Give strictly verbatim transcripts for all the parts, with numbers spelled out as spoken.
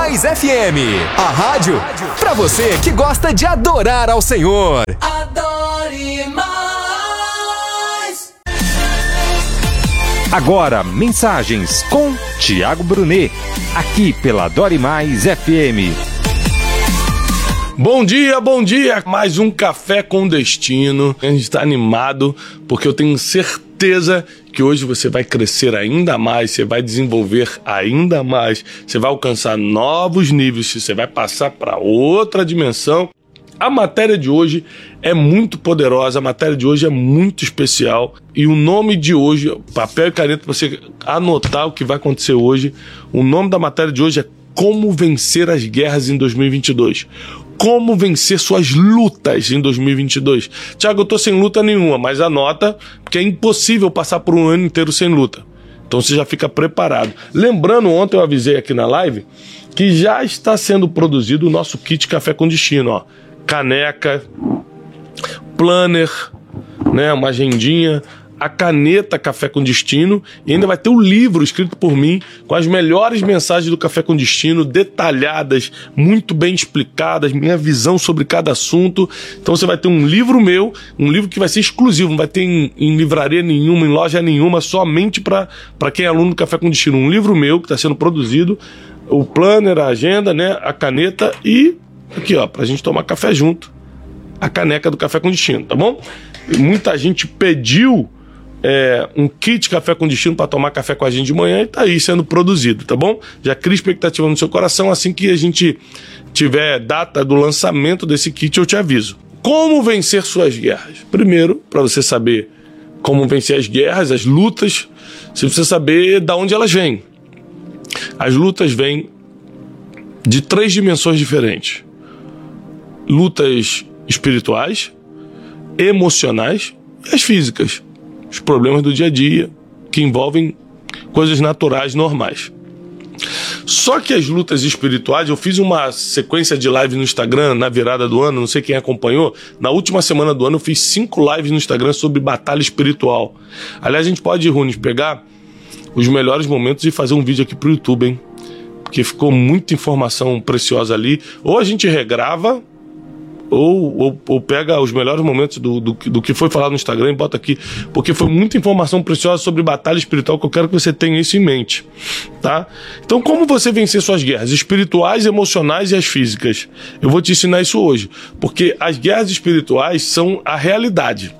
Mais F M, a rádio pra você que gosta de adorar ao Senhor. Adore mais. Agora, mensagens com Tiago Brunet, aqui pela Adore Mais F M. Bom dia, bom dia! Mais um Café com Destino. A gente está animado porque eu tenho certeza que hoje você vai crescer ainda mais, você vai desenvolver ainda mais, você vai alcançar novos níveis, você vai passar para outra dimensão. A matéria de hoje é muito poderosa, a matéria de hoje é muito especial e o nome de hoje, papel e caneta para você anotar o que vai acontecer hoje, o nome da matéria de hoje é Como Vencer as Guerras em dois mil e vinte e dois. Como vencer suas lutas em dois mil e vinte e dois. Tiago, eu tô sem luta nenhuma, mas anota, porque é impossível passar por um ano inteiro sem luta. Então você já fica preparado. Lembrando, ontem eu avisei aqui na live que já está sendo produzido o nosso kit Café com Destino, ó. Caneca, planner, né, uma agendinha, a caneta Café com Destino e ainda vai ter o livro escrito por mim com as melhores mensagens do Café com Destino, detalhadas, muito bem explicadas, minha visão sobre cada assunto. Então você vai ter um livro meu, um livro que vai ser exclusivo, não vai ter em, em livraria nenhuma, em loja nenhuma, somente para quem é aluno do Café com Destino. Um livro meu que está sendo produzido, o planner, a agenda, né, a caneta e aqui, ó, pra gente tomar café junto, a caneca do Café com Destino, tá bom? E muita gente pediu É, um kit Café com Destino para tomar café com a gente de manhã e tá aí sendo produzido, tá bom? Já cria expectativa no seu coração, assim que a gente tiver data do lançamento desse kit eu te aviso. Como vencer suas guerras? Primeiro, para você saber como vencer as guerras, as lutas, você precisa saber de onde elas vêm. As lutas vêm de três dimensões diferentes: lutas espirituais, emocionais e as físicas. Os problemas do dia a dia, que envolvem coisas naturais, normais. Só que as lutas espirituais, eu fiz uma sequência de lives no Instagram na virada do ano, não sei quem acompanhou, na última semana do ano eu fiz cinco lives no Instagram sobre batalha espiritual. Aliás, a gente pode, Runes, pegar os melhores momentos e fazer um vídeo aqui pro YouTube, hein? Porque ficou muita informação preciosa ali. Ou a gente regrava, Ou, ou, ou pega os melhores momentos do, do, do que foi falado no Instagram e bota aqui, porque foi muita informação preciosa sobre batalha espiritual que eu quero que você tenha isso em mente, tá? Então, como você vencer suas guerras espirituais, emocionais e as físicas? Eu vou te ensinar isso hoje, porque as guerras espirituais são a realidade.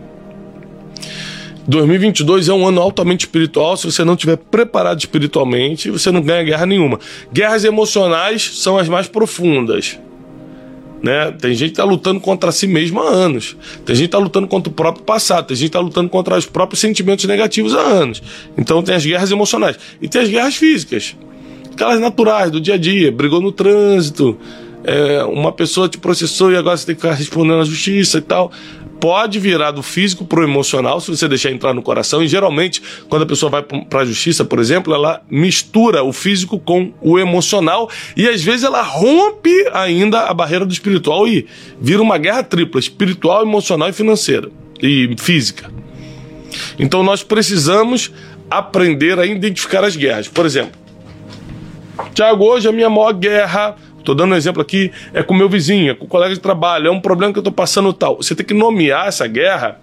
dois mil e vinte e dois é um ano altamente espiritual. Se você não estiver preparado espiritualmente, você não ganha guerra nenhuma. Guerras emocionais são as mais profundas. Né? Tem gente que tá lutando contra si mesmo há anos. Tem gente que tá lutando contra o próprio passado. Tem gente que tá lutando contra os próprios sentimentos negativos há anos. Então tem as guerras emocionais. E tem as guerras físicas, aquelas naturais do dia a dia. Brigou no trânsito, é, uma pessoa te processou e agora você tem que ficar respondendo à justiça e tal. Pode virar do físico pro emocional se você deixar entrar no coração. E geralmente, quando a pessoa vai para a justiça, por exemplo, ela mistura o físico com o emocional e às vezes ela rompe ainda a barreira do espiritual e vira uma guerra tripla: espiritual, emocional e financeira e física. Então nós precisamos aprender a identificar as guerras. Por exemplo, Tiago, hoje a minha maior guerra, estou dando um exemplo aqui, é com meu vizinho, é com o colega de trabalho, é um problema que eu estou passando tal. Você tem que nomear essa guerra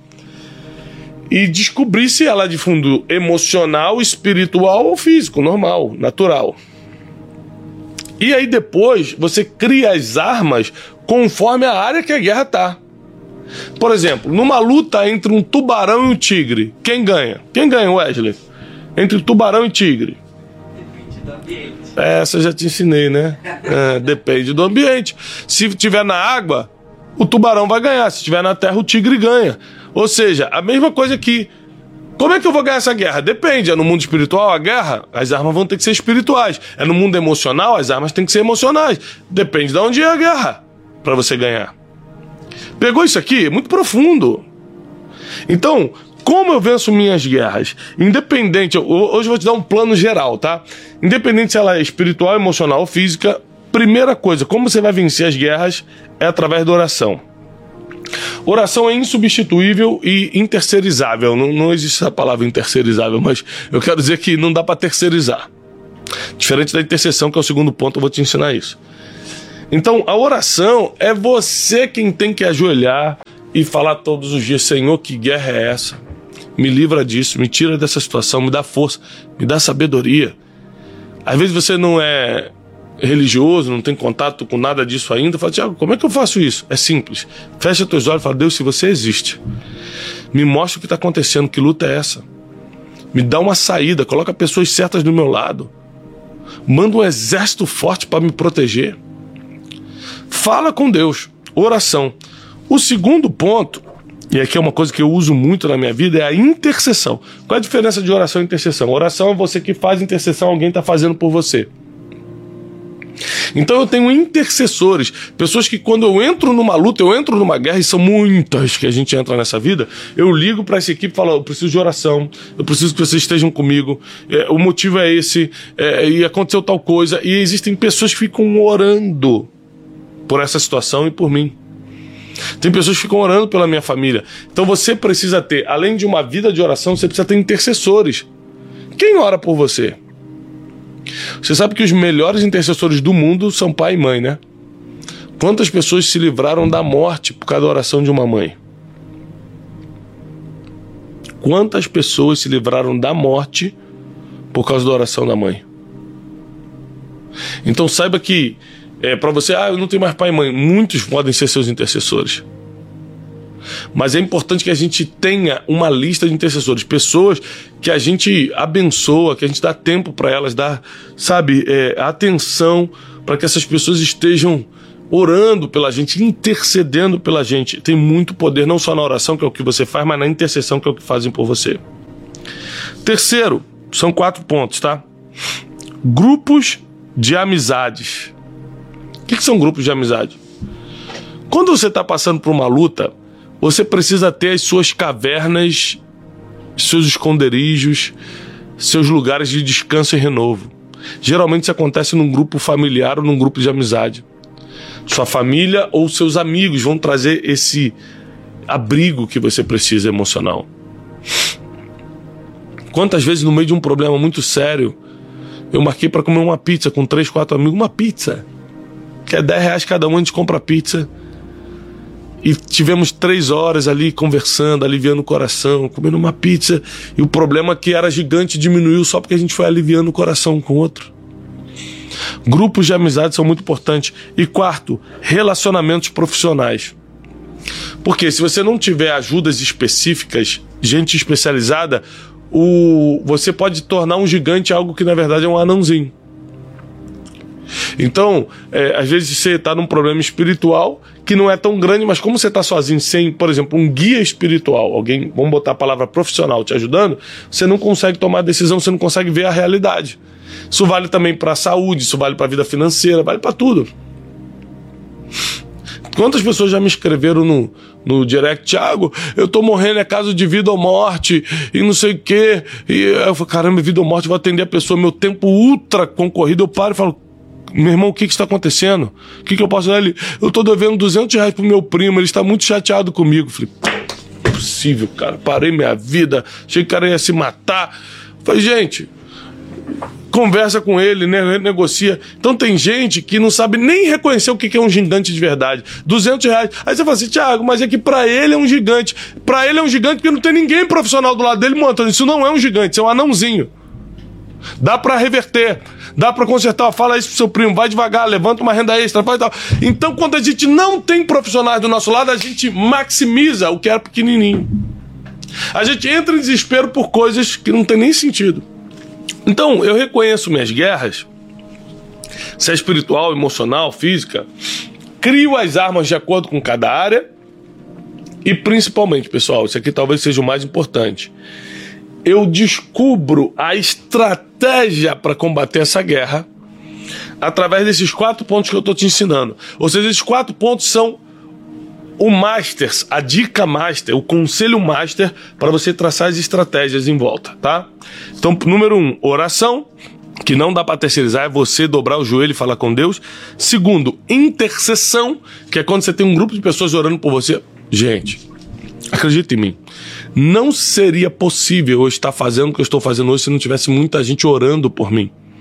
e descobrir se ela é de fundo emocional, espiritual ou físico, normal, natural. E aí depois você cria as armas conforme a área que a guerra está. Por exemplo, numa luta entre um tubarão e um tigre, quem ganha? Quem ganha, Wesley? Entre tubarão e tigre? Depende do ambiente. Essa eu já te ensinei, né? É, depende do ambiente. Se tiver na água, o tubarão vai ganhar. Se tiver na terra, o tigre ganha. Ou seja, a mesma coisa aqui. Como é que eu vou ganhar essa guerra? Depende. É no mundo espiritual a guerra? As armas vão ter que ser espirituais. É no mundo emocional? As armas têm que ser emocionais. Depende de onde é a guerra para você ganhar. Pegou isso aqui? É muito profundo. Então, como eu venço minhas guerras? Independente, hoje eu vou te dar um plano geral, tá? Independente se ela é espiritual, emocional ou física, primeira coisa, como você vai vencer as guerras é através da oração. Oração é insubstituível e interceirizável. Não, não existe essa palavra interceirizável, mas eu quero dizer que não dá para terceirizar. Diferente da intercessão, que é o segundo ponto, eu vou te ensinar isso. Então, a oração é você quem tem que ajoelhar e falar todos os dias: Senhor, que guerra é essa? Me livra disso, me tira dessa situação, me dá força, me dá sabedoria. Às vezes você não é religioso, não tem contato com nada disso ainda. Fala: Tiago, como é que eu faço isso? É simples. Fecha teus olhos e fala: Deus, se você existe, me mostra o que está acontecendo, que luta é essa? Me dá uma saída, coloca pessoas certas do meu lado. Manda um exército forte para me proteger. Fala com Deus. Oração. O segundo ponto, e aqui é uma coisa que eu uso muito na minha vida, é a intercessão. Qual é a diferença de oração e intercessão? Oração é você que faz, intercessão alguém está fazendo por você. Então eu tenho intercessores, pessoas que quando eu entro numa luta, eu entro numa guerra, e são muitas que a gente entra nessa vida, eu ligo para essa equipe e falo: eu preciso de oração, eu preciso que vocês estejam comigo, é, o motivo é esse, é, e aconteceu tal coisa, e existem pessoas que ficam orando por essa situação e por mim. Tem pessoas que ficam orando pela minha família. Então você precisa ter, além de uma vida de oração, você precisa ter intercessores. Quem ora por você? Você sabe que os melhores intercessores do mundo são pai e mãe, né? Quantas pessoas se livraram da morte por causa da oração de uma mãe? Quantas pessoas se livraram da morte por causa da oração da mãe? Então saiba que é, para você, ah, eu não tenho mais pai e mãe, muitos podem ser seus intercessores. Mas é importante que a gente tenha uma lista de intercessores, pessoas que a gente abençoa, que a gente dá tempo para elas, dá, sabe, é, atenção para que essas pessoas estejam orando pela gente, intercedendo pela gente. Tem muito poder, não só na oração, que é o que você faz, mas na intercessão, que é o que fazem por você. Terceiro, são quatro pontos, tá? Grupos de amizades. O que, que são grupos de amizade? Quando você está passando por uma luta, você precisa ter as suas cavernas, seus esconderijos, seus lugares de descanso e renovo. Geralmente isso acontece num grupo familiar ou num grupo de amizade. Sua família ou seus amigos vão trazer esse abrigo que você precisa emocional. Quantas vezes no meio de um problema muito sério, eu marquei para comer uma pizza com três, quatro amigos, uma pizza, que é dez reais cada um, a gente compra pizza. E tivemos três horas ali conversando, aliviando o coração, comendo uma pizza. E o problema que era gigante diminuiu só porque a gente foi aliviando o coração um com o outro. Grupos de amizade são muito importantes. E quarto, relacionamentos profissionais. Porque se você não tiver ajudas específicas, gente especializada, o... você pode tornar um gigante algo que na verdade é um anãozinho. Então, é, às vezes você está num problema espiritual que não é tão grande, mas como você está sozinho, sem, por exemplo, um guia espiritual, alguém, vamos botar a palavra profissional te ajudando, você não consegue tomar decisão, você não consegue ver a realidade. Isso vale também para a saúde, isso vale para a vida financeira, vale para tudo. Quantas pessoas já me escreveram no, no direct: Tiago, eu tô morrendo, é caso de vida ou morte, e não sei o quê. E eu falo: caramba, vida ou morte, vou atender a pessoa, meu tempo ultra concorrido, eu paro e falo: meu irmão, o que que está acontecendo? O que que eu posso dar? Ele: eu tô devendo duzentos reais pro meu primo, ele está muito chateado comigo. Falei: não é possível, cara, parei minha vida, achei que o cara ia se matar. Falei: gente, conversa com ele, né, negocia. Então tem gente que não sabe nem reconhecer o que que é um gigante de verdade. duzentos reais. Aí você fala assim: Tiago, mas é que pra ele é um gigante. Pra ele é um gigante porque não tem ninguém profissional do lado dele montando. Isso não é um gigante, isso é um anãozinho. Dá pra reverter, dá pra consertar. Fala isso pro seu primo, vai devagar, levanta uma renda extra, faz tal. Então, quando a gente não tem profissionais do nosso lado, a gente maximiza o que era pequenininho. A gente entra em desespero por coisas que não tem nem sentido. Então, eu reconheço minhas guerras, se é espiritual, emocional, física, crio as armas de acordo com cada área e, principalmente, pessoal, isso aqui talvez seja o mais importante, eu descubro a estratégia para combater essa guerra através desses quatro pontos que eu estou te ensinando. Ou seja, esses quatro pontos são o master, a dica master, o conselho master para você traçar as estratégias em volta, tá? Então, número um, oração, que não dá para terceirizar, é você dobrar o joelho e falar com Deus. Segundo, intercessão, que é quando você tem um grupo de pessoas orando por você. Gente, acredita em mim, não seria possível eu estar fazendo o que eu estou fazendo hoje se não tivesse muita gente orando por mim.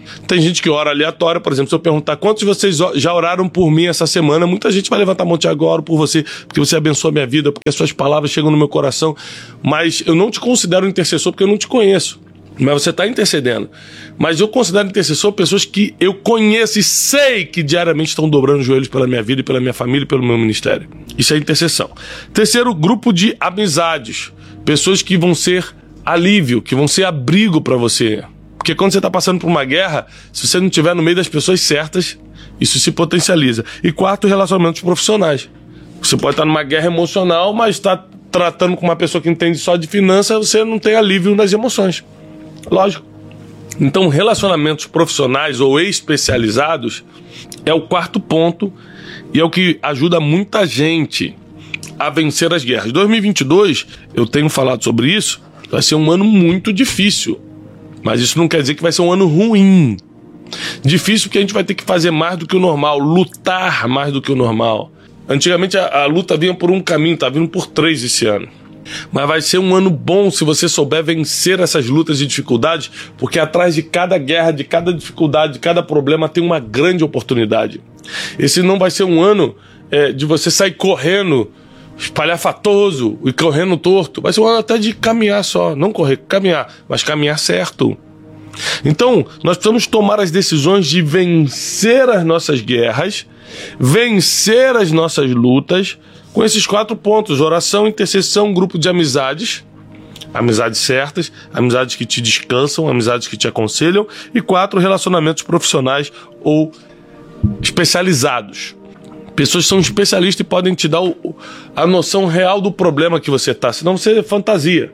Tem gente que ora aleatório, por exemplo, se eu perguntar quantos de vocês já oraram por mim essa semana, muita gente vai levantar a mão, Tiago, eu oro por você, porque você abençoa a minha vida, porque as suas palavras chegam no meu coração, mas eu não te considero intercessor porque eu não te conheço, mas você está intercedendo. Mas eu considero intercessor pessoas que eu conheço e sei que diariamente estão dobrando os joelhos pela minha vida, e pela minha família e pelo meu ministério. Isso é intercessão. Terceiro, grupo de amizades, pessoas que vão ser alívio, que vão ser abrigo para você. Porque quando você está passando por uma guerra, se você não estiver no meio das pessoas certas, isso se potencializa. E quarto, relacionamentos profissionais. Você pode estar numa guerra emocional, mas está tratando com uma pessoa que entende só de finanças, você não tem alívio nas emoções. Lógico. Então, relacionamentos profissionais ou especializados é o quarto ponto e é o que ajuda muita gente a vencer as guerras. dois mil e vinte e dois, eu tenho falado sobre isso, vai ser um ano muito difícil. Mas isso não quer dizer que vai ser um ano ruim. Difícil porque a gente vai ter que fazer mais do que o normal, lutar mais do que o normal. Antigamente a, a luta vinha por um caminho, tá vindo por três esse ano. Mas vai ser um ano bom se você souber vencer essas lutas e dificuldades, porque atrás de cada guerra, de cada dificuldade, de cada problema tem uma grande oportunidade. Esse não vai ser um ano é, de você sair correndo espalhafatoso e correndo torto. Vai ser um ano até de caminhar só, não correr, caminhar, mas caminhar certo. Então, nós precisamos tomar as decisões de vencer as nossas guerras, vencer as nossas lutas, com esses quatro pontos: oração, intercessão, grupo de amizades, amizades certas, amizades que te descansam, amizades que te aconselham, e quatro, relacionamentos profissionais ou especializados. Pessoas que são especialistas e podem te dar o, a noção real do problema que você está, senão você é fantasia.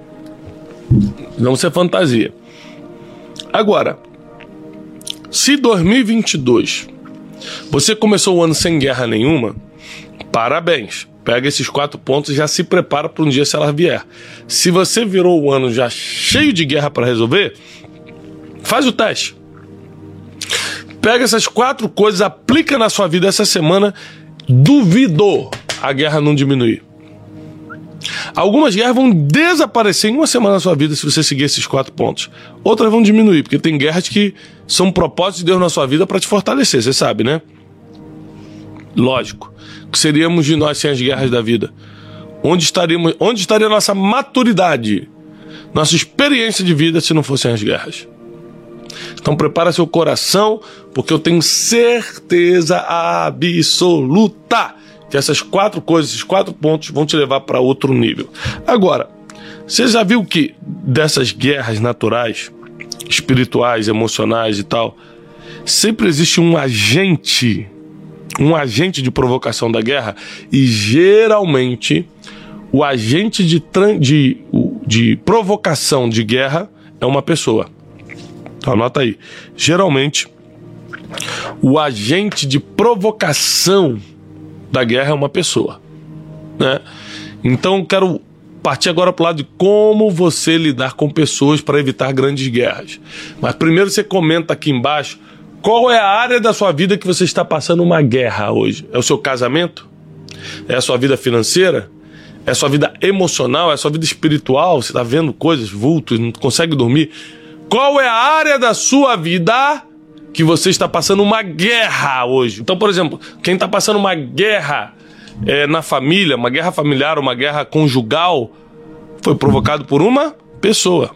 Não ser fantasia. Agora, se dois mil e vinte e dois você começou o ano sem guerra nenhuma, parabéns. Pega esses quatro pontos e já se prepara para um dia se ela vier. Se você virou o ano já cheio de guerra para resolver, faz o teste. Pega essas quatro coisas, aplica na sua vida essa semana, duvido a guerra não diminuir. Algumas guerras vão desaparecer em uma semana na sua vida se você seguir esses quatro pontos. Outras vão diminuir, porque tem guerras que são propósitos de Deus na sua vida para te fortalecer, você sabe, né? Lógico. O que seríamos de nós sem as guerras da vida? Onde estaríamos, onde estaria a nossa maturidade, nossa experiência de vida se não fossem as guerras? Então prepara seu coração, porque eu tenho certeza absoluta que essas quatro coisas, esses quatro pontos vão te levar para outro nível. Agora, você já viu que dessas guerras naturais, espirituais, emocionais e tal, sempre existe um agente, um agente de provocação da guerra, e geralmente o agente de, de, de provocação de guerra é uma pessoa. Então anota aí. Geralmente, o agente de provocação da guerra é uma pessoa, né? Então quero partir agora para o lado de como você lidar com pessoas para evitar grandes guerras. Mas primeiro você comenta aqui embaixo qual é a área da sua vida que você está passando uma guerra hoje. É o seu casamento? É a sua vida financeira? É a sua vida emocional? É a sua vida espiritual? Você está vendo coisas, vultos, não consegue dormir? Qual é a área da sua vida que você está passando uma guerra hoje? Então, por exemplo, quem está passando uma guerra é, na família, uma guerra familiar, uma guerra conjugal, foi provocado por uma pessoa.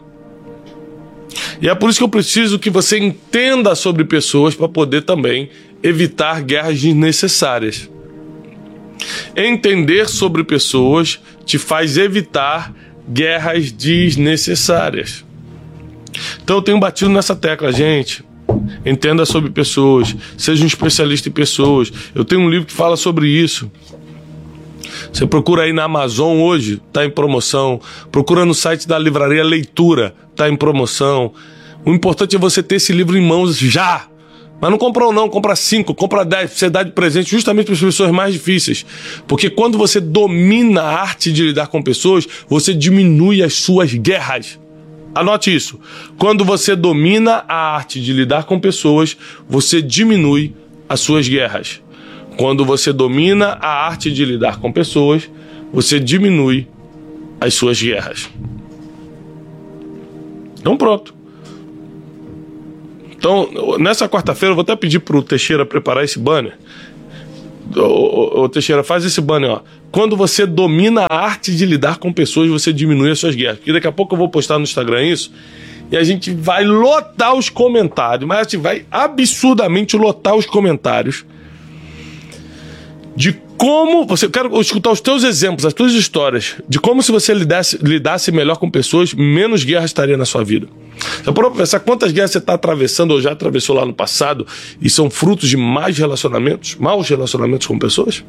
E é por isso que eu preciso que você entenda sobre pessoas para poder também evitar guerras desnecessárias. Entender sobre pessoas te faz evitar guerras desnecessárias. Então eu tenho batido nessa tecla, gente. Entenda sobre pessoas, seja um especialista em pessoas. Eu tenho um livro que fala sobre isso. Você procura aí na Amazon hoje, está em promoção. Procura no site da Livraria Leitura, está em promoção. O importante é você ter esse livro em mãos já. Mas não compra um não, compra cinco, compra dez, pra você dar de presente justamente para as pessoas mais difíceis. Porque quando você domina a arte de lidar com pessoas, você diminui as suas guerras. Anote isso. Quando você domina a arte de lidar com pessoas, você diminui as suas guerras. Quando você domina a arte de lidar com pessoas, você diminui as suas guerras. Então pronto. Então, nessa quarta-feira, eu vou até pedir pro Teixeira preparar esse banner. Ô, ô, ô, Teixeira, faz esse banner, ó. Quando você domina a arte de lidar com pessoas, você diminui as suas guerras. Porque daqui a pouco eu vou postar no Instagram isso. E a gente vai lotar os comentários. Mas a gente vai absurdamente lotar os comentários. De como... Você, eu quero escutar os teus exemplos, as tuas histórias. De como se você lidasse, lidasse melhor com pessoas, menos guerra estaria na sua vida. Você pode pensar quantas guerras você está atravessando ou já atravessou lá no passado e são frutos de mais relacionamentos, maus relacionamentos com pessoas?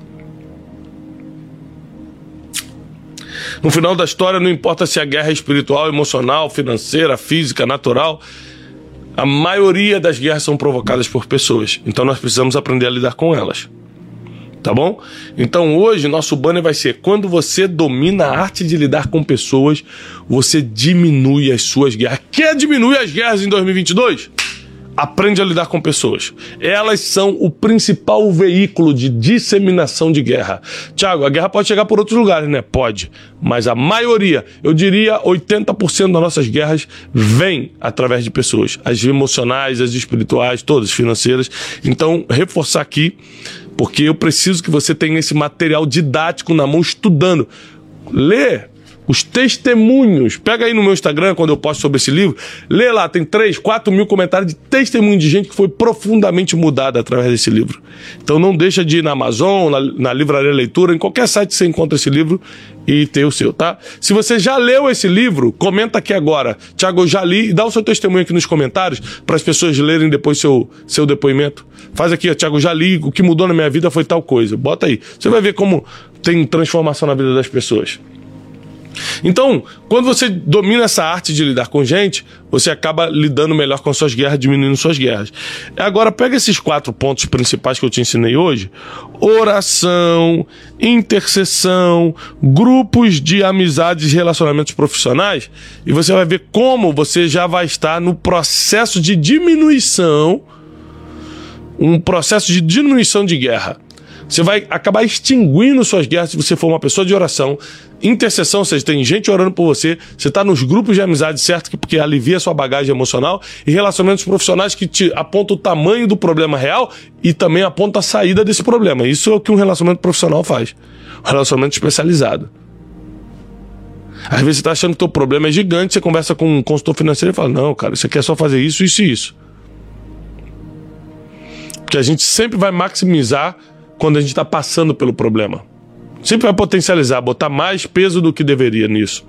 No final da história, não importa se a guerra é espiritual, emocional, financeira, física, natural, a maioria das guerras são provocadas por pessoas. Então nós precisamos aprender a lidar com elas. Tá bom? Então hoje nosso banner vai ser: quando você domina a arte de lidar com pessoas, você diminui as suas guerras. Quer diminuir as guerras em dois mil e vinte e dois? Aprende a lidar com pessoas. Elas são o principal veículo de disseminação de guerra. Tiago, a guerra pode chegar por outros lugares, né? Pode. Mas a maioria, eu diria oitenta por cento das nossas guerras vem através de pessoas. As emocionais, as espirituais, todas, financeiras. Então, reforçar aqui, porque eu preciso que você tenha esse material didático na mão estudando. Lê os testemunhos. Pega aí no meu Instagram, quando eu posto sobre esse livro, lê lá, tem três, quatro mil comentários de testemunho de gente que foi profundamente mudada através desse livro. Então não deixa de ir na Amazon, na, na Livraria Leitura, em qualquer site você encontra esse livro e ter o seu, tá? Se você já leu esse livro, comenta aqui agora: Tiago, eu já li, e dá o seu testemunho aqui nos comentários para as pessoas lerem depois seu, seu depoimento. Faz aqui, ó, Tiago, já li, o que mudou na minha vida foi tal coisa. Bota aí. Você vai ver como tem transformação na vida das pessoas. Então, quando você domina essa arte de lidar com gente, você acaba lidando melhor com suas guerras, diminuindo suas guerras. Agora, pega esses quatro pontos principais que eu te ensinei hoje: oração, intercessão, grupos de amizades e relacionamentos profissionais, e você vai ver como você já vai estar no processo de diminuição, um processo de diminuição de guerra. Você vai acabar extinguindo suas guerras se você for uma pessoa de oração. Intercessão, ou seja, tem gente orando por você, você está nos grupos de amizade, certo? Porque alivia a sua bagagem emocional. E relacionamentos profissionais que te apontam o tamanho do problema real e também apontam a saída desse problema. Isso é o que um relacionamento profissional faz. Um relacionamento especializado. Às vezes você está achando que o teu problema é gigante, você conversa com um consultor financeiro e fala: não, cara, isso aqui é só fazer isso, isso e isso. Porque a gente sempre vai maximizar quando a gente está passando pelo problema. Sempre vai potencializar, botar mais peso do que deveria nisso.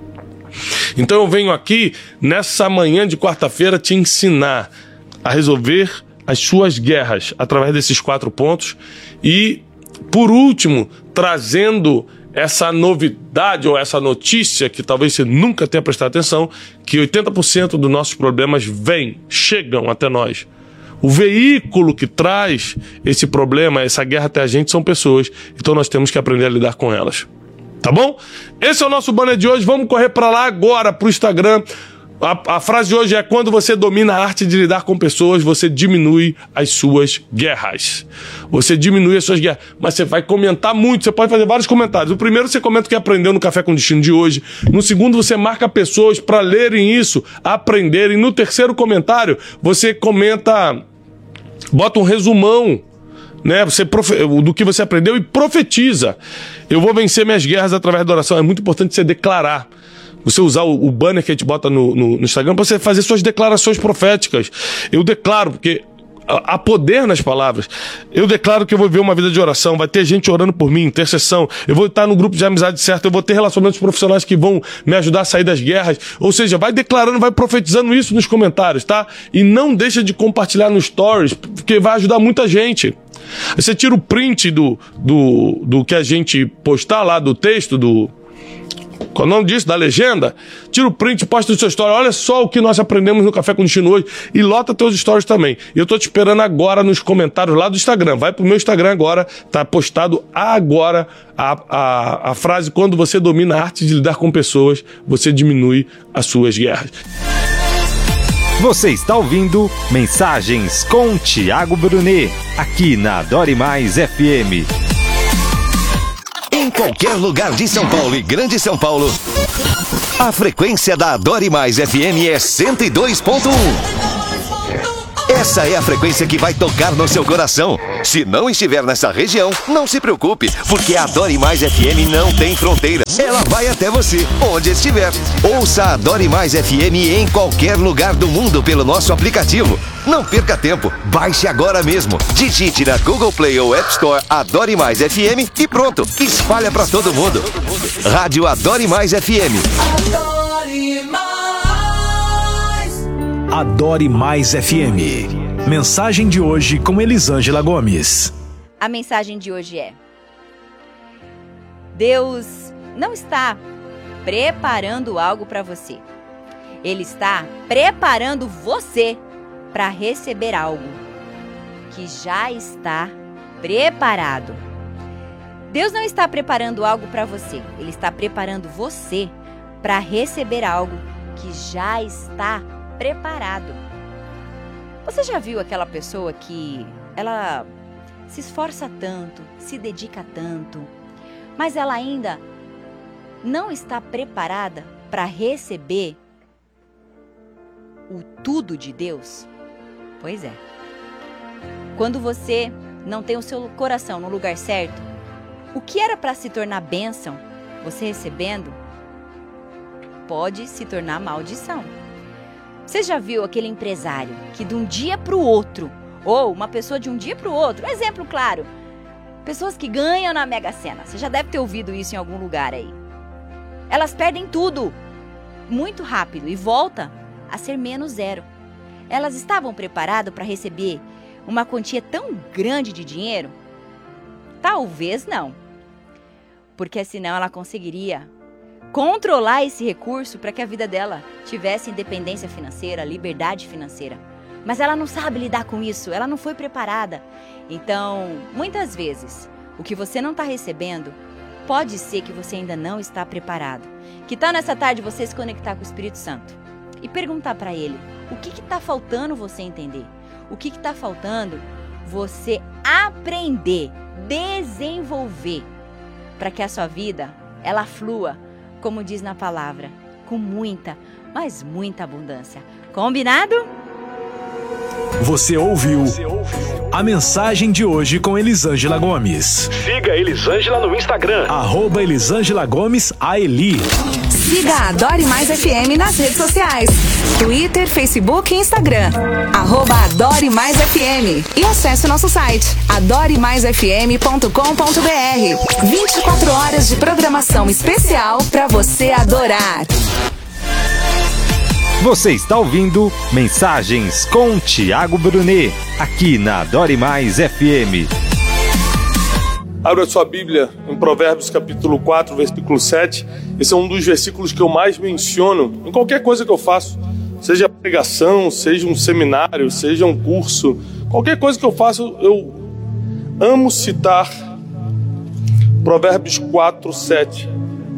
Então eu venho aqui, nessa manhã de quarta-feira, te ensinar a resolver as suas guerras através desses quatro pontos. E, por último, trazendo essa novidade ou essa notícia que talvez você nunca tenha prestado atenção, que oitenta por cento dos nossos problemas vêm, chegam até nós. O veículo que traz esse problema, essa guerra até a gente, são pessoas. Então nós temos que aprender a lidar com elas. Tá bom? Esse é o nosso banner de hoje. Vamos correr para lá agora, pro Instagram. A, a frase de hoje é: quando você domina a arte de lidar com pessoas, você diminui as suas guerras. Você diminui as suas guerras. Mas você vai comentar muito, você pode fazer vários comentários. O primeiro você comenta o que aprendeu no Café com Destino de hoje. No segundo você marca pessoas para lerem isso, aprenderem. No terceiro comentário você comenta, bota um resumão, né, você profe... do que você aprendeu e profetiza. Eu vou vencer minhas guerras através da oração. É muito importante você declarar. Você usar o, o banner que a gente bota no, no, no Instagram para você fazer suas declarações proféticas. Eu declaro, porque há poder nas palavras. Eu declaro que eu vou viver uma vida de oração, vai ter gente orando por mim, intercessão. Eu vou estar no grupo de amizade certo, eu vou ter relacionamentos profissionais que vão me ajudar a sair das guerras. Ou seja, vai declarando, vai profetizando isso nos comentários, tá? E não deixa de compartilhar no Stories, porque vai ajudar muita gente. Você tira o print do, do, do que a gente postar lá, do texto, do... Qual é o nome disso? Da legenda? Tira o print, posta no seu story. Olha só o que nós aprendemos no Café com Destino hoje. E lota teus stories também. E eu tô te esperando agora nos comentários lá do Instagram. Vai pro meu Instagram agora. Tá postado agora a, a, a frase: quando você domina a arte de lidar com pessoas, você diminui as suas guerras. Você está ouvindo Mensagens com Tiago Brunet, aqui na Adore Mais F M. Em qualquer lugar de São Paulo e Grande São Paulo, a frequência da Adore Mais F M é cento e dois ponto um. Essa é a frequência que vai tocar no seu coração. Se não estiver nessa região, não se preocupe, porque a Adore Mais F M não tem fronteira. Ela vai até você, onde estiver. Ouça a Adore Mais F M em qualquer lugar do mundo pelo nosso aplicativo. Não perca tempo, baixe agora mesmo. Digite na Google Play ou App Store Adore Mais F M e pronto, espalha pra todo mundo. Rádio Adore Mais F M. Adore Mais. Adore Mais F M. Mensagem de hoje com Elisângela Gomes. A mensagem de hoje é: Deus não está preparando algo para você. Ele está preparando você para receber algo que já está preparado. Deus não está preparando algo para você. Ele está preparando você para receber algo que já está preparado. Você já viu aquela pessoa que ela se esforça tanto, se dedica tanto, mas ela ainda não está preparada para receber o tudo de Deus? Pois é. Quando você não tem o seu coração no lugar certo, o que era para se tornar bênção, você recebendo, pode se tornar maldição. Você já viu aquele empresário que de um dia para o outro, ou uma pessoa de um dia para o outro, um exemplo claro, pessoas que ganham na Mega Sena, você já deve ter ouvido isso em algum lugar aí. Elas perdem tudo muito rápido e volta a ser menos zero. Elas estavam preparadas para receber uma quantia tão grande de dinheiro? Talvez não. Porque senão ela conseguiria controlar esse recurso para que a vida dela tivesse independência financeira, liberdade financeira. Mas ela não sabe lidar com isso, ela não foi preparada. Então, muitas vezes, o que você não está recebendo, pode ser que você ainda não está preparado. Que tal nessa tarde você se conectar com o Espírito Santo e perguntar para ele o que está faltando você entender, o que está faltando você aprender, desenvolver, para que a sua vida, ela flua, como diz na palavra, com muita, mas muita abundância. Combinado? Você ouviu a mensagem de hoje com Elisângela Gomes. Siga Elisângela no Instagram. Arroba Elisângela Gomes A Eli. Siga a Adore Mais F M nas redes sociais. Twitter, Facebook e Instagram. Arroba Adore Mais F M. E acesse o nosso site adore mais f m ponto com ponto b r. vinte e quatro horas de programação especial para você adorar. Você está ouvindo Mensagens com Tiago Brunet, aqui na Adore Mais F M. Abra sua Bíblia em Provérbios capítulo quatro, versículo sete. Esse é um dos versículos que eu mais menciono em qualquer coisa que eu faço. Seja pregação, seja um seminário, seja um curso. Qualquer coisa que eu faço, eu amo citar Provérbios quatro, sete.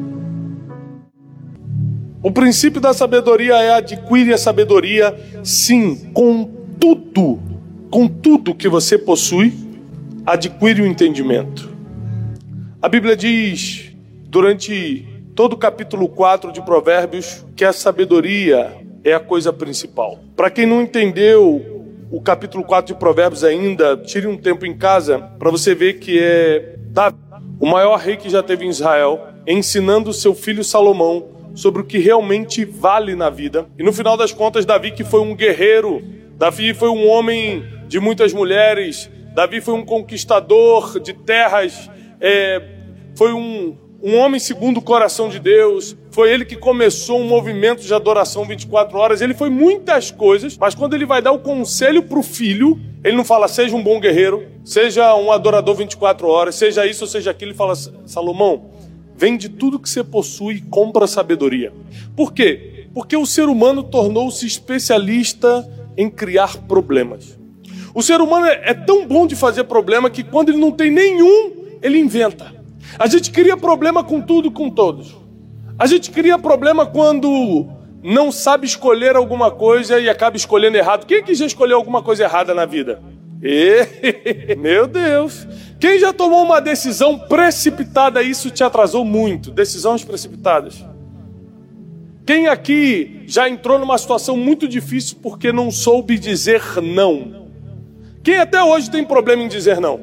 O princípio da sabedoria é adquirir a sabedoria, sim, com tudo, com tudo que você possui, adquire o entendimento. A Bíblia diz, durante todo o capítulo quatro de Provérbios, que a sabedoria é a coisa principal. Para quem não entendeu o capítulo quatro de Provérbios ainda, tire um tempo em casa para você ver que é Davi, o maior rei que já teve em Israel, ensinando seu filho Salomão sobre o que realmente vale na vida. E no final das contas, Davi, que foi um guerreiro, Davi foi um homem de muitas mulheres, Davi foi um conquistador de terras, é, foi um, um homem segundo o coração de Deus, foi ele que começou um movimento de adoração vinte e quatro horas, ele foi muitas coisas, mas quando ele vai dar o conselho para o filho, ele não fala, seja um bom guerreiro, seja um adorador vinte e quatro horas, seja isso ou seja aquilo, ele fala, Salomão, vende tudo que você possui e compra sabedoria. Por quê? Porque o ser humano tornou-se especialista em criar problemas. O ser humano é tão bom de fazer problema que quando ele não tem nenhum, ele inventa. A gente cria problema com tudo e com todos. A gente cria problema quando não sabe escolher alguma coisa e acaba escolhendo errado. Quem que já escolheu alguma coisa errada na vida? E... meu Deus! Quem já tomou uma decisão precipitada, isso te atrasou muito? Decisões precipitadas. Quem aqui já entrou numa situação muito difícil porque não soube dizer não? Quem até hoje tem problema em dizer não?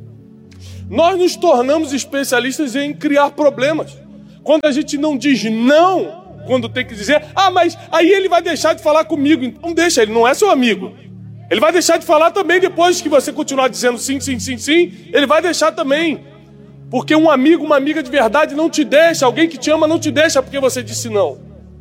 Nós nos tornamos especialistas em criar problemas. Quando a gente não diz não, quando tem que dizer, ah, mas aí ele vai deixar de falar comigo. Então deixa, ele não é seu amigo. Ele vai deixar de falar também depois que você continuar dizendo sim, sim, sim, sim. Ele vai deixar também. Porque um amigo, uma amiga de verdade não te deixa. Alguém que te ama não te deixa porque você disse não.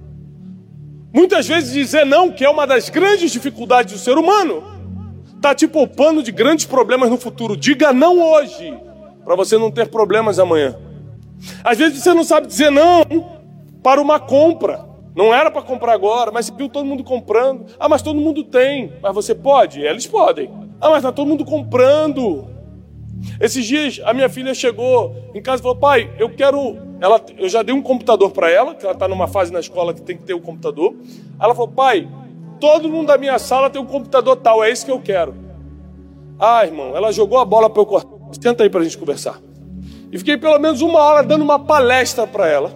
Muitas vezes dizer não, que é uma das grandes dificuldades do ser humano, está te poupando de grandes problemas no futuro. Diga não hoje, para você não ter problemas amanhã. Às vezes você não sabe dizer não para uma compra. Não era para comprar agora, mas você viu todo mundo comprando. Ah, mas todo mundo tem. Mas você pode? Eles podem. Ah, mas está todo mundo comprando. Esses dias a minha filha chegou em casa e falou, pai, eu quero... Ela, eu já dei um computador para ela, que ela está numa fase na escola que tem que ter o um computador. Ela falou, pai, todo mundo da minha sala tem um computador tal, é esse que eu quero. Ah, irmão, ela jogou a bola para eu cortar. Senta aí para a gente conversar. E fiquei pelo menos uma hora dando uma palestra para ela.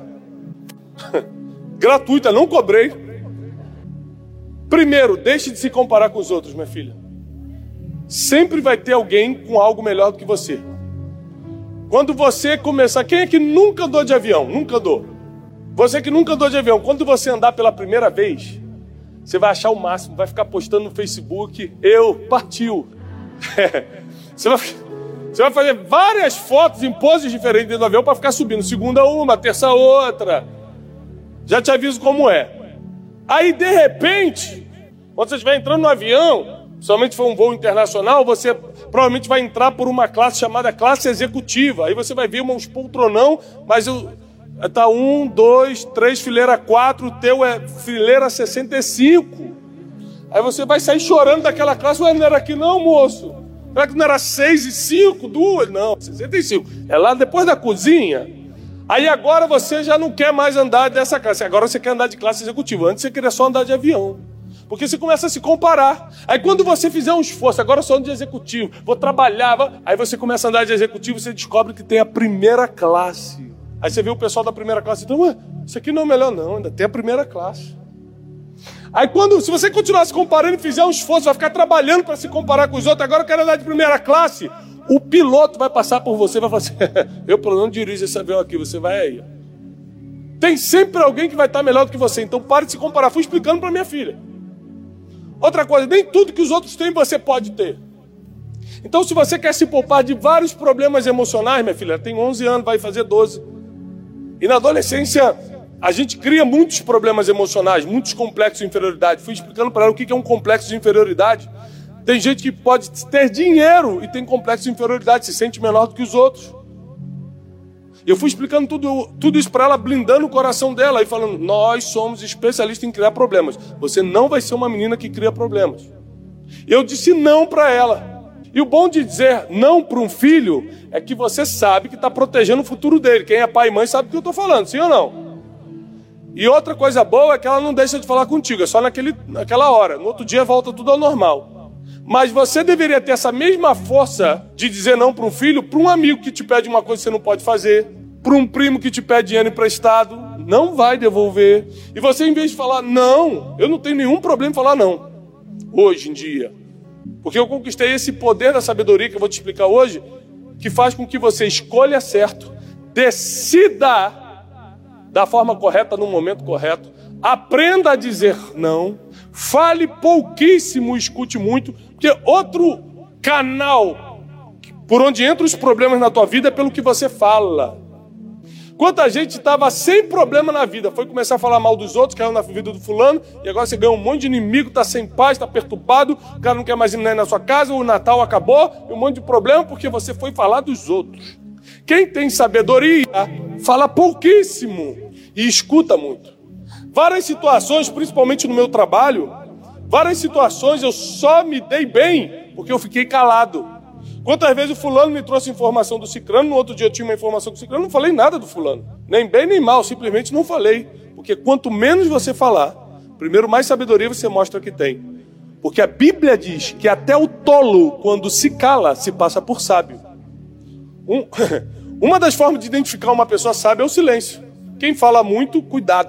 Gratuita, não cobrei. Primeiro, deixe de se comparar com os outros, minha filha. Sempre vai ter alguém com algo melhor do que você. Quando você começar... Quem é que nunca andou de avião? Nunca andou. Você que nunca andou de avião, quando você andar pela primeira vez, você vai achar o máximo, vai ficar postando no Facebook, eu, partiu. Você vai, você vai fazer várias fotos em poses diferentes dentro do avião para ficar subindo. Segunda uma, terça outra. Já te aviso como é. Aí, de repente, quando você estiver entrando no avião, somente for um voo internacional, você provavelmente vai entrar por uma classe chamada classe executiva. Aí você vai ver uns poltronão, mas eu, tá um, dois, três, fileira quatro, o teu é fileira sessenta e cinco. Aí você vai sair chorando daquela classe, mas não era aqui não, moço. Será que não era seis e cinco, duas? Não, sessenta e cinco. É lá depois da cozinha. Aí agora você já não quer mais andar dessa classe. Agora você quer andar de classe executiva. Antes você queria só andar de avião. Porque você começa a se comparar. Aí quando você fizer um esforço, agora eu só ando de executivo, vou trabalhar, vou... aí você começa a andar de executivo e você descobre que tem a primeira classe. Aí você vê o pessoal da primeira classe e então, ué, isso aqui não é melhor não, ainda tem a primeira classe. Aí quando, se você continuar se comparando e fizer um esforço, vai ficar trabalhando para se comparar com os outros, agora eu quero andar de primeira classe, o piloto vai passar por você e vai falar assim, eu pelo menos dirijo esse avião aqui, você vai aí. Tem sempre alguém que vai estar melhor do que você, então pare de se comparar. Fui explicando para minha filha. Outra coisa, nem tudo que os outros têm você pode ter. Então se você quer se poupar de vários problemas emocionais, minha filha, ela tem onze anos, vai fazer doze. E na adolescência, a gente cria muitos problemas emocionais, muitos complexos de inferioridade. Fui explicando para ela o que é um complexo de inferioridade. Tem gente que pode ter dinheiro e tem complexo de inferioridade, se sente menor do que os outros. Eu fui explicando tudo, tudo isso para ela, blindando o coração dela e falando, nós somos especialistas em criar problemas. Você não vai ser uma menina que cria problemas. Eu disse não para ela. E o bom de dizer não para um filho é que você sabe que está protegendo o futuro dele. Quem é pai e mãe sabe do que eu estou falando, sim ou não? E outra coisa boa é que ela não deixa de falar contigo, é só naquele, naquela hora. No outro dia volta tudo ao normal. Mas você deveria ter essa mesma força de dizer não para um filho, para um amigo que te pede uma coisa que você não pode fazer, para um primo que te pede dinheiro emprestado, não vai devolver. E você, em vez de falar não, eu não tenho nenhum problema em falar não, hoje em dia. Porque eu conquistei esse poder da sabedoria que eu vou te explicar hoje, que faz com que você escolha certo, decida da forma correta, no momento correto, aprenda a dizer não, fale pouquíssimo, escute muito, porque outro canal por onde entram os problemas na tua vida é pelo que você fala. Quanta gente estava sem problema na vida, foi começar a falar mal dos outros, caiu na vida do fulano, e agora você ganhou um monte de inimigo, está sem paz, está perturbado, o cara não quer mais ir na sua casa, o Natal acabou, e um monte de problema porque você foi falar dos outros. Quem tem sabedoria, fala pouquíssimo e escuta muito. Várias situações, principalmente no meu trabalho, várias situações eu só me dei bem porque eu fiquei calado. Quantas vezes o fulano me trouxe informação do ciclano, no outro dia eu tinha uma informação do ciclano, não falei nada do fulano. Nem bem nem mal, simplesmente não falei. Porque quanto menos você falar, primeiro mais sabedoria você mostra que tem. Porque a Bíblia diz que até o tolo, quando se cala, se passa por sábio. Um, uma das formas de identificar uma pessoa sábia é o silêncio. Quem fala muito, cuidado.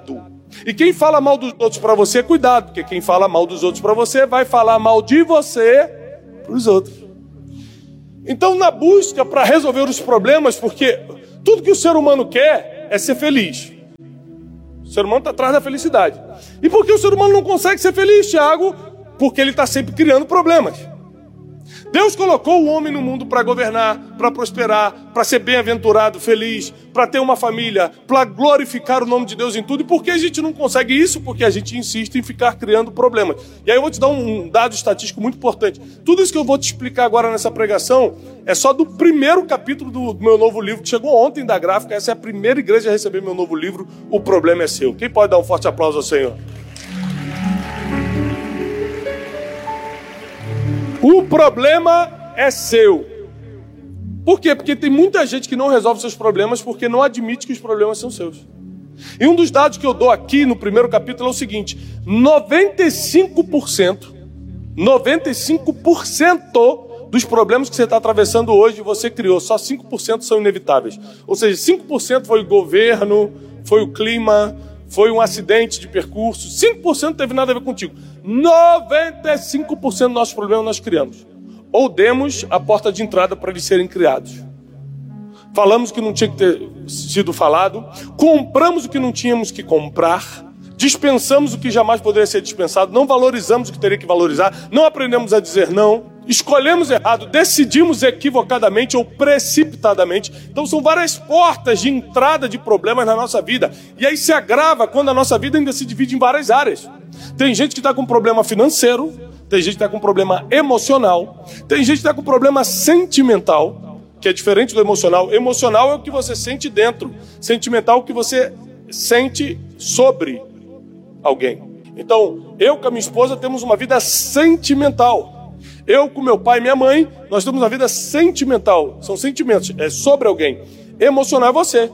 E quem fala mal dos outros para você, cuidado, porque quem fala mal dos outros para você vai falar mal de você para os outros. Então, na busca para resolver os problemas, porque tudo que o ser humano quer é ser feliz. O ser humano está atrás da felicidade. E por que o ser humano não consegue ser feliz, Tiago? Porque ele está sempre criando problemas. Deus colocou o homem no mundo para governar, para prosperar, para ser bem-aventurado, feliz, para ter uma família, para glorificar o nome de Deus em tudo. E por que a gente não consegue isso? Porque a gente insiste em ficar criando problemas. E aí eu vou te dar um dado estatístico muito importante. Tudo isso que eu vou te explicar agora nessa pregação é só do primeiro capítulo do meu novo livro, que chegou ontem da Gráfica. Essa é a primeira igreja a receber meu novo livro, O Problema é Seu. Quem pode dar um forte aplauso ao Senhor? O problema é seu. Por quê? Porque tem muita gente que não resolve seus problemas porque não admite que os problemas são seus. E um dos dados que eu dou aqui no primeiro capítulo é o seguinte: noventa e cinco por cento, noventa e cinco por cento dos problemas que você está atravessando hoje você criou, só cinco por cento são inevitáveis. Ou seja, cinco por cento foi o governo, foi o clima, foi um acidente de percurso, cinco por cento não teve nada a ver contigo. noventa e cinco por cento dos nossos problemas nós criamos. Ou demos a porta de entrada para eles serem criados. Falamos o que não tinha que ter sido falado, compramos o que não tínhamos que comprar, dispensamos o que jamais poderia ser dispensado, não valorizamos o que teria que valorizar, não aprendemos a dizer não, escolhemos errado, decidimos equivocadamente ou precipitadamente. Então são várias portas de entrada de problemas na nossa vida. E aí se agrava quando a nossa vida ainda se divide em várias áreas. Tem gente que está com problema financeiro, tem gente que está com problema emocional, tem gente que está com problema sentimental, que é diferente do emocional. Emocional é o que você sente dentro, sentimental é o que você sente sobre alguém. Então, eu com a minha esposa temos uma vida sentimental. Eu com meu pai e minha mãe, nós temos uma vida sentimental. São sentimentos, é sobre alguém. Emocional é você.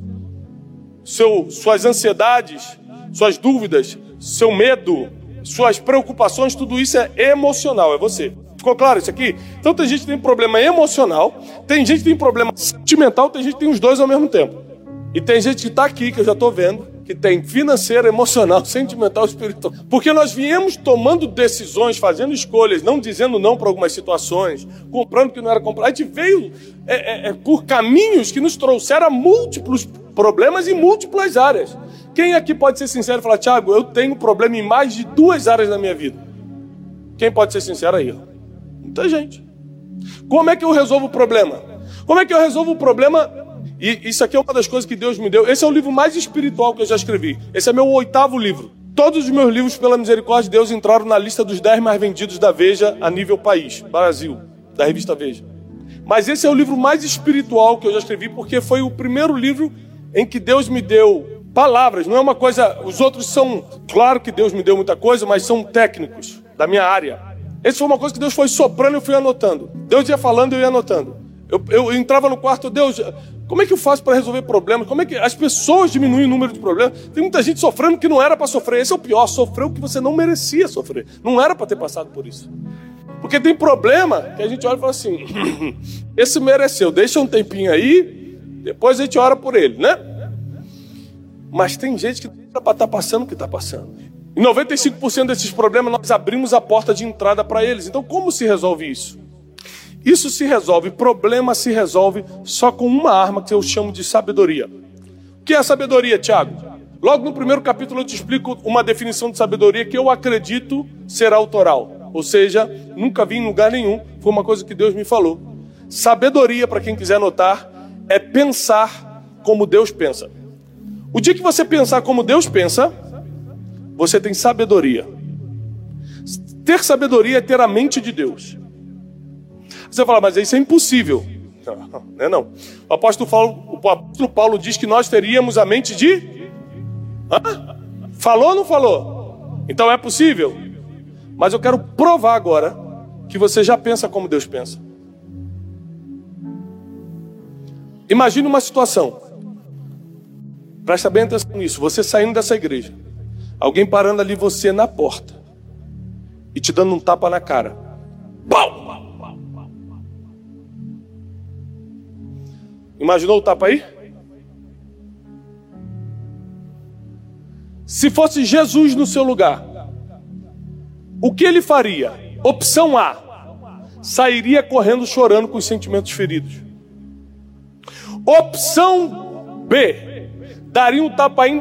Seu, suas ansiedades, suas dúvidas, seu medo, suas preocupações, tudo isso é emocional, é você. Ficou claro isso aqui? Então tem gente que tem problema emocional, tem gente que tem problema sentimental, tem gente que tem os dois ao mesmo tempo. E tem gente que está aqui, que eu já estou vendo, que tem financeiro, emocional, sentimental, espiritual. Porque nós viemos tomando decisões, fazendo escolhas, não dizendo não para algumas situações, comprando o que não era comprar. A gente veio é, é, é, por caminhos que nos trouxeram a múltiplos problemas em múltiplas áreas. Quem aqui pode ser sincero e falar: Tiago, eu tenho problema em mais de duas áreas da minha vida? Quem pode ser sincero aí? Muita gente. Como é que eu resolvo o problema? Como é que eu resolvo o problema? E isso aqui é uma das coisas que Deus me deu. Esse é o livro mais espiritual que eu já escrevi. Esse é meu oitavo livro. Todos os meus livros, pela misericórdia de Deus, entraram na lista dos dez mais vendidos da Veja a nível país, Brasil, da revista Veja. Mas esse é o livro mais espiritual que eu já escrevi, porque foi o primeiro livro em que Deus me deu palavras. Não é uma coisa... Os outros são... Claro que Deus me deu muita coisa, mas são técnicos da minha área. Esse foi uma coisa que Deus foi soprando e eu fui anotando. Deus ia falando e eu ia anotando. Eu, eu entrava no quarto: Deus, como é que eu faço para resolver problemas? Como é que as pessoas diminuem o número de problemas? Tem muita gente sofrendo que não era para sofrer. Esse é o pior: sofreu o que você não merecia sofrer. Não era para ter passado por isso. Porque tem problema que a gente olha e fala assim: esse mereceu, deixa um tempinho aí, depois a gente ora por ele, né? Mas tem gente que não era para estar passando o que está passando. Em noventa e cinco por cento desses problemas nós abrimos a porta de entrada para eles. Então como se resolve isso? Isso se resolve, problema se resolve só com uma arma que eu chamo de sabedoria. O que é a sabedoria, Tiago? Logo no primeiro capítulo eu te explico uma definição de sabedoria que eu acredito ser autoral. Ou seja, nunca vi em lugar nenhum, foi uma coisa que Deus me falou. Sabedoria, para quem quiser anotar, é pensar como Deus pensa. O dia que você pensar como Deus pensa, você tem sabedoria. Ter sabedoria é ter a mente de Deus. Você fala: mas isso é impossível. Não, não é não. O apóstolo Paulo, o apóstolo Paulo diz que nós teríamos a mente de... Hã? Falou ou não falou? Então é possível. Mas eu quero provar agora que você já pensa como Deus pensa. Imagine uma situação. Presta bem atenção nisso. Você saindo dessa igreja, alguém parando ali você na porta e te dando um tapa na cara. Pau! Imaginou o tapa aí? Se fosse Jesus no seu lugar, o que ele faria? Opção A: sairia correndo chorando com os sentimentos feridos. Opção B: daria um tapa ainda